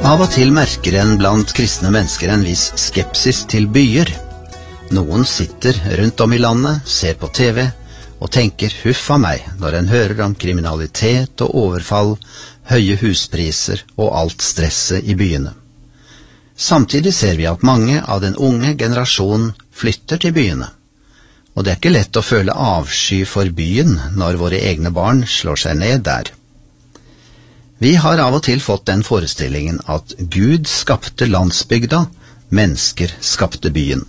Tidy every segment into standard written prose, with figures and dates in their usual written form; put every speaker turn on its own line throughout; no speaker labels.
Av og til merker en blant kristne mennesker en viss skepsis til byer. Noen sitter rundt om i landet, ser på TV og tenker huff av meg når en hører om kriminalitet og overfall, høye huspriser og alt stresset i byene. Samtidig ser vi at mange av den unge generasjonen flytter til byene. Og det er ikke lett å føle avsky for byen når våre egne barn slår seg ned der. Vi har av og til fått den forestillingen at Gud skapte landsbygda, mennesker skapte byen.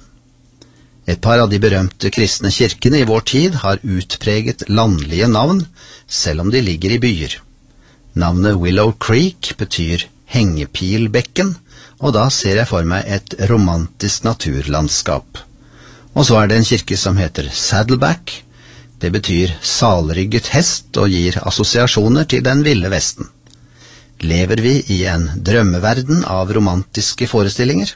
Et par av de berømte kristne kirkene i vår tid har utpreget landlige navn, selv om de ligger i byer. Navnet Willow Creek betyr hengepilbekken, og da ser jeg for meg et romantisk naturlandskap. Og så er det en kirke som heter Saddleback. Det betyr salrygget hest og gir assosiasjoner til den ville vesten. Lever vi i en drømmeverden av romantiske forestillinger?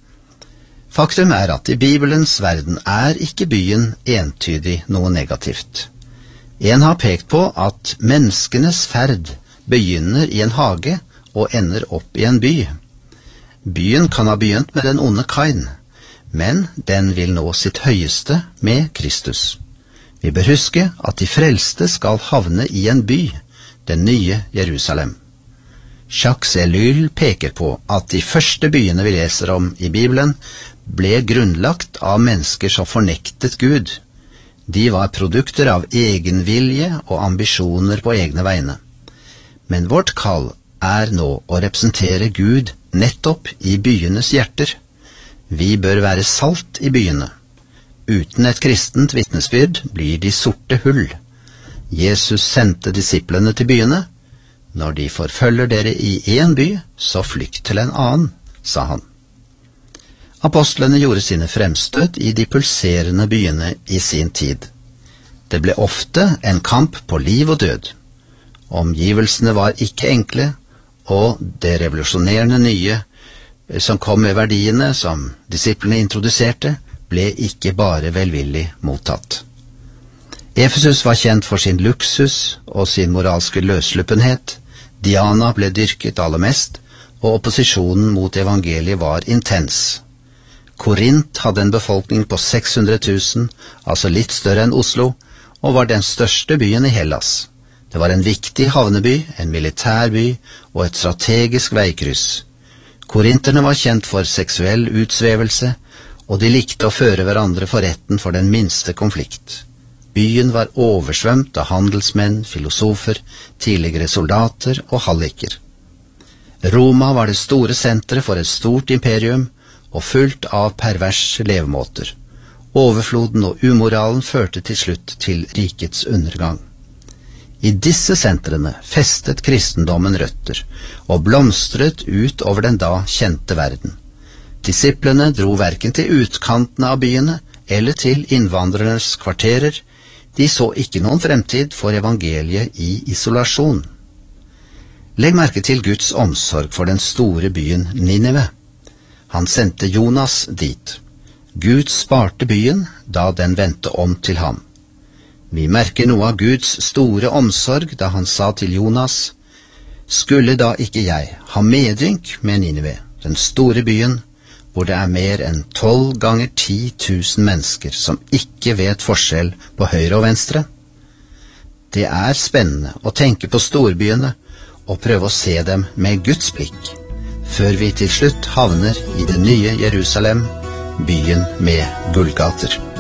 Faktum er at i Bibelens verden er ikke byen entydig noe negativt. En har pekt på at menneskenes ferd begynner i en hage og ender opp i en by. Byen kan ha begynt med den onde Kain, men den vil nå sitt høyeste med Kristus. Vi bør huske at de frelste skal havne i en by, den nye Jerusalem. Jacques Ellul peker på at de første byene vi leser om i Bibelen ble grunnlagt av mennesker som fornektet Gud. De var produkter av egenvilje og ambisjoner på egne vegne. Men vårt kall er nå å representere Gud nettopp i byenes hjerter. Vi bør være salt i byene. Uten et kristent vitnesbyrd blir de sorte hull. Jesus sendte disiplene til byene. Når de forfølger dere i en by, så flykt til en annen, sa han. Apostlene gjorde sine fremstøt i de pulserende byene i sin tid. Det ble ofte en kamp på liv og død. Omgivelsene var ikke enkle, og det revolusjonerende nye som kom med verdiene som disiplene introduserte, ble ikke bare velvillig mottatt. Efesus var kjent for sin luksus og sin moralske løsluppenhet. Diana ble dyrket aller mest, og opposisjonen mot evangeliet var intens. Korint hadde en befolkning på 600 000, altså litt større enn Oslo, og var den største byen i Hellas. Det var en viktig havneby, en militærby og et strategisk veikryss. Korinterne var kjent for seksuell utsvevelse, og de likte å føre hverandre for retten for den minste konflikt. Byen var oversvømt av handelsmenn, filosofer, tidligere soldater og halliker. Roma var det store senteret for et stort imperium, og fullt av perverse levemåter. Overfloden og umoralen førte til slutt til rikets undergang. I disse sentrene festet kristendommen røtter, og blomstret ut over den da kjente verden. Disiplene dro hverken til utkantene av byene, eller til innvandrernes kvarterer. De så ikke noen fremtid for evangeliet i isolasjon. Legg merke til Guds omsorg for den store byen Nineve. Han sendte Jonas dit. Gud sparte byen da den vendte om til ham. Vi merker noe av Guds store omsorg da han sa til Jonas: «Skulle da ikke jeg ha medynk med Nineve, den store byen, hvor det er mer enn 12 ganger 10 000 mennesker som ikke vet forskjell på høyre og venstre?» Det er spennende å tenke på storbyene og prøve å se dem med Guds blikk, før vi til slutt havner i det nye Jerusalem, byen med gullgater.